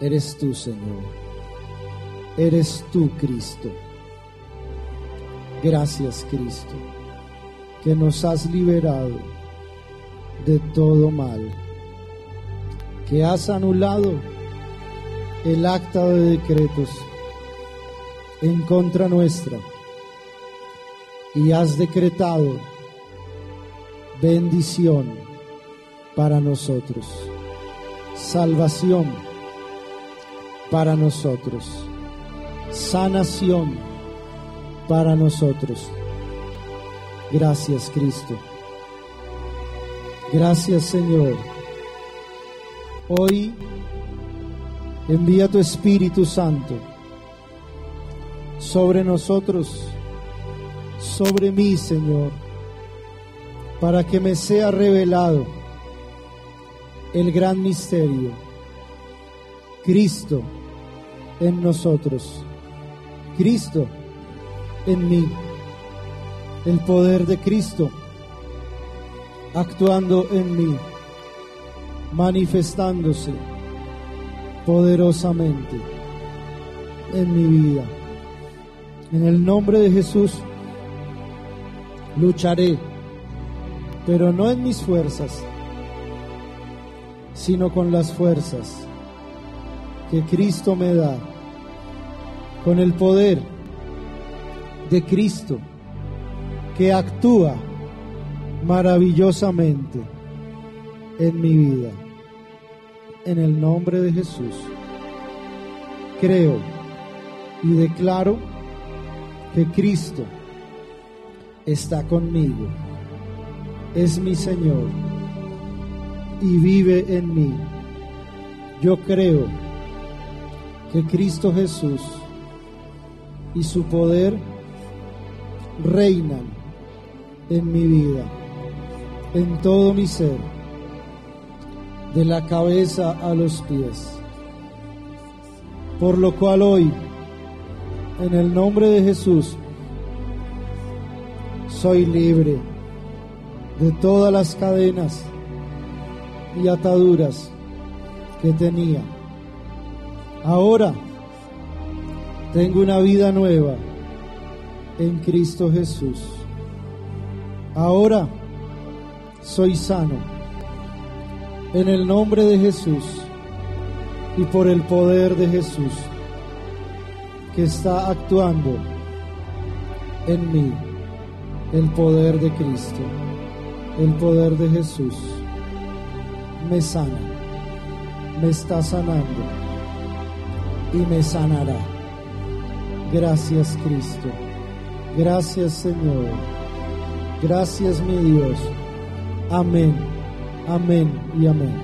Eres tú, Señor. Eres tú, Cristo. Gracias, Cristo, que nos has liberado de todo mal, que has anulado el acta de decretos en contra nuestra y has decretado bendición para nosotros, salvación para nosotros, sanación para nosotros. Gracias, Cristo. Gracias, Señor. Hoy envía tu Espíritu Santo sobre nosotros, sobre mí, Señor, para que me sea revelado el gran misterio, Cristo en nosotros, Cristo en mí, el poder de Cristo actuando en mí, manifestándose poderosamente en mi vida. En el nombre de Jesús lucharé, pero no en mis fuerzas, sino con las fuerzas que Cristo me da, con el poder de Cristo que actúa maravillosamente en mi vida. En el nombre de Jesús creo y declaro que Cristo está conmigo, es mi Señor y vive en mí. Yo creo que Cristo Jesús y su poder reinan en mi vida, en todo mi ser, de la cabeza a los pies. Por lo cual hoy, en el nombre de Jesús, soy libre de todas las cadenas y ataduras que tenía. Ahora tengo una vida nueva en Cristo Jesús. Ahora soy sano en el nombre de Jesús y por el poder de Jesús que está actuando en mí. El poder de Cristo, el poder de Jesús me sana, me está sanando y me sanará. Gracias, Cristo. Gracias, Señor. Gracias, mi Dios. Amén, amén y amén.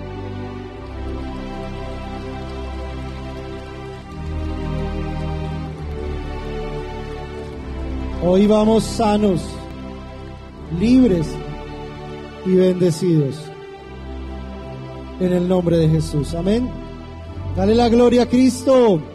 Hoy vamos sanos, libres y bendecidos en el nombre de Jesús. Amén. Dale la gloria a Cristo.